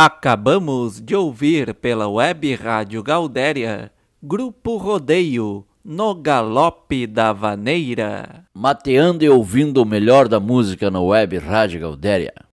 Acabamos de ouvir pela Web Rádio Gaudéria, Grupo Rodeio, No Galope da Vaneira. Mateando e ouvindo o melhor da música na Web Rádio Gaudéria.